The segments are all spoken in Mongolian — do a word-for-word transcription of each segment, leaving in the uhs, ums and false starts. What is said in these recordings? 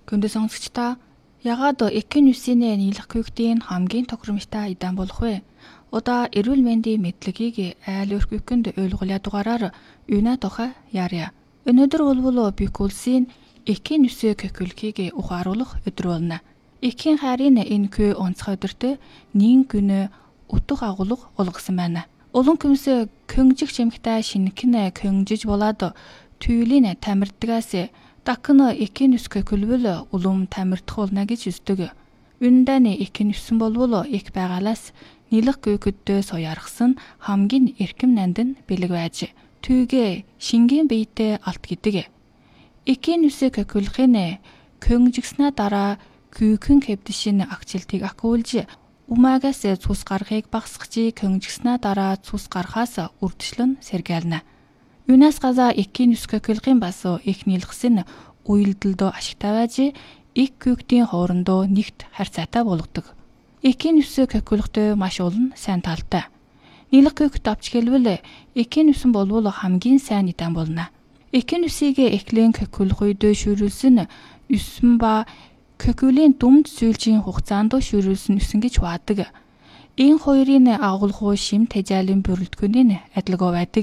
Гүндэ сонсогчдоо ягаад экийн үсийн нийлэх күйгтийн хамгийн тохиромжтой идан болох вэ? Одоо эрүүл мэндийн мэдлэгийг айл өрхөйköнд ойлгуулаа дугаараар юуна тухай яаря. Өнөөдөр болвол бик улсын экийн үсээ көхөлхийг ухааруулах өдөр болно. Экийн хайрын энэ күй онцгой өдөртөө нин гүнэ утга агуулга олгосон байна. Улан көмсө көнгжих чимхтэй шинэхэн көнгжиж болоод түйлийн тамирдгаас дакна экийн үс көхөлвөл улам тамирдах болно гэж үздэг. Үндэний экийн үсэн болвол их байгалаас нийлэх күйгөдөө соёаргасан хамгийн эрхэм нандин бэлэг байж түйгээ шингийн биетэй алт гэдэг. Экийн үсээ көхөлхийн көнгжигснаа дараа күйхэн хэвдэшин агчилтыг акуулж умаагаас цус гарахыг багсгачи көнгжигснаа дараа цус гарахаас үрдчлэн сэргээлнэ. Юунаас газа экийн үс көхөлхийн бас их нийлхсэн уйлдалд ашигтай байж их күйгтийн хоорондоо нэгт харьцаатай болгодог. Экийн үсээ көхөлөхтэй маш олон сайн талтай. Нийлэх күйгт авч хэлвэл экийн үсэн болвол хамгийн сайн идан болно. Экийн үсийг эхлэн көхөлөх үед шүүрүүлсэн үсэн ба көхөлийн дүмд сүүлжийн хугацаанд шүүрүүлсэн үсэн гэж хаадаг. Энэ хоёрын агуулгын шим тэжээлийн бүрэлдэхүүний адилгүй байдаг.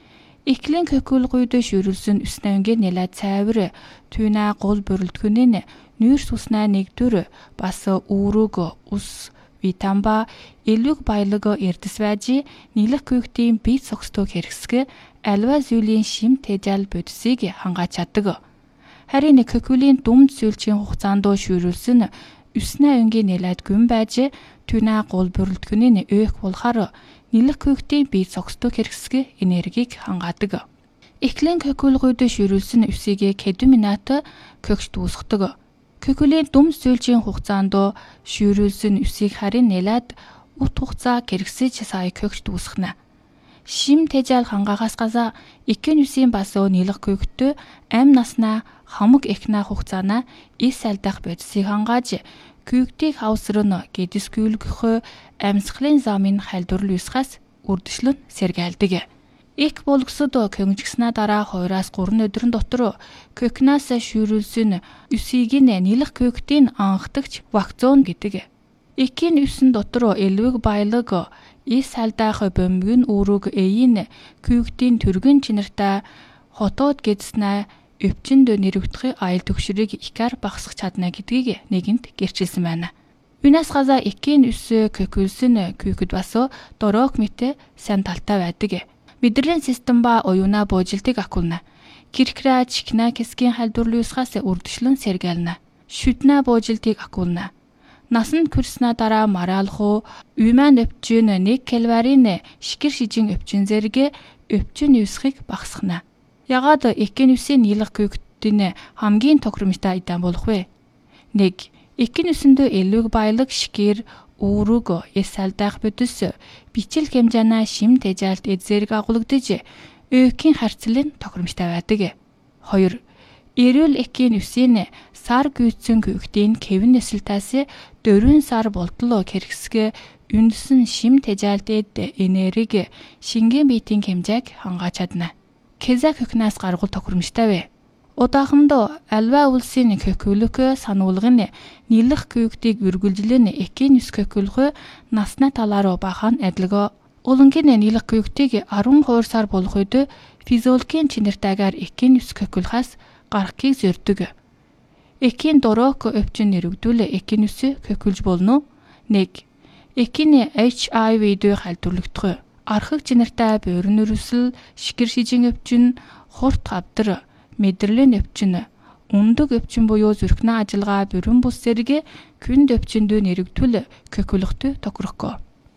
Эхлэн көхөлөх үед шүүрүүлсэн үснэ ингээд нэлээд цайвар түйнэ гол бүрэлдэхүүний нүүрс уснаа нэгдүр бас үүрэг ус витамин ба элвэг баялаг эрдэс байж нийлэх күйгтийн бие цогцтойг хэрэгсгэ альва зүйлийн шим тэжээл бодисыг хангааж чаддаг. Харин көхөлийн дүмд сүүлчийн хугацаанд шүүрүүлсэн үснэ өнгийн нэлээд гүн байж түйнэ гол бүрэлдэхүүний өөх болохоор нийлэх күйгтийн бие цогцтойг хэрэгсгэ энергийг хангаадаг. Эхлэн көхөлөх үед шүүрүүлсэн үсийг хэдэн минут көхж дуусгадаг. Көхөлийн дүмд сүүлчийн хугацаанд шүүрүүлсэн үсийг харин нэлээд ут хугацаа хэрэгсэж сая көхж дуусгана. Шим тэжээл хангаагаас газа экийн үсийн бас нийлэх күйгтөө амь наснаа хамаг эхнэ хугацаана ис алдах бодисыг хангааж күйгтийг хавсрын гэдэсгүүлгэх амьсгалын замын халдварл юусгаас үрдчлэн сэргээлдэг. Их болгосод көнгжигснаа дараа хоёроос гурван өдрөн дотор көхнаас шүүрүүлсэн үсийг нийлэх күйгтийн анхдагч вакцин гэдэг. Экийн үсэн дотор элвэг баялаг ис алдах бөмбөг үүрэг эйн күйгтийн төргөн чинартай хотоод гэдснэ өвчнөд нэрвэгдэх аял төгшрийг ихаар багасгах чадна гэдгийг нэгэнт гэрчилсэн байна. Юунаас газа экийн үс көхөлсөн күйгэд бас дөрөг мэт сайн талтай байдаг. Мэдрэлийн систем ба оюуна буужилтыг акуулна. Киркра чихна кэсгийн халдварл юусгаас үрдчлэн сэргээлнэ. Шүднэ буужилтыг акуулна. Насанд хүрснэ дараа мараалхуу уйман өвчин нэг калорийн шикэр шижин өвчин зэрэг өвчин юусхыг багасгана. Ягаад экийн үсийн нийлэх күйгтийн хамгийн тохиромжтой идан болох вэ? нэг Экийн үсэндөө элвэг баялаг шикэр үүрэг эс алдах бодис бичил хэмжээна шим тэжээлт эзэрэг агуулгадж өөхийн харьцлын тохиромжтой байдаг. хоёр Эрүүл экийн үсийн сар гүйцэн күйгтийн кевин нөсөлтөөс дөрвөн сар болтол хэрэгсгэ үндсэн шим тэжээлтэд энерги шингийн биетийн хэмжээг хангааж чадна. Кеза көхнөөс гаргуул тохиромжтой вэ? Удаахандаа альва улсын көхөлөх сануулгын нийлэх күйгтийг үргэлжлэн экийн үс көхөлөх насны талаар бахан адилгаа улангийн нийлэх күйгтийг арван хоёр сар болох үед физиологийн чинэртэйгээр экийн үс көхөлхөөс гарахыг зорддог. Экийн дөрөг өвчин нэрвэгдүүл экийн үс көхөлж болно. нэг Экийн эйч ай ви-д халдварлагдах. Архаг чинэртэй буурин өрөсөл, шикэр шижин өвчин, хурд хавдар, мэдрэлийн өвчин, ундаг өвчин буюу зүрхнээ ажиллагаа бүрэн бус зэрэг күнд өвчнөд нэрвэгдүүл көхөлөхтэй тохирохгүй.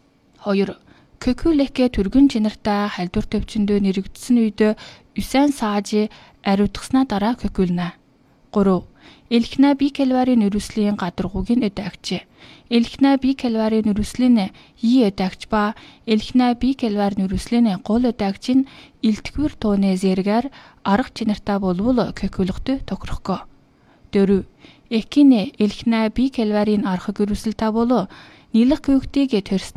хоёр Көхөлөх төргөн чинартай халдварт өвчнөд нэрвэгдсэн үед үсэн сааж ариутгаснаа дараа көхөлнэ. гурав Элхнэ бие калорийн өрөслийн гадаргуугийн өдөгч. Элхнэ бие калорийн өрөслийн и өдөгч ба элхнэ бие калорийн өрөслийн гол өдөгч нь илтгэвэр тууны зэрэгээр арга чинартай болвол көхөлөхтэй тохирохгүй. дөрөв Экийн элхнэ бие калорийн архаг өрөсөлтэй болов нийлэх күйгтийг төрс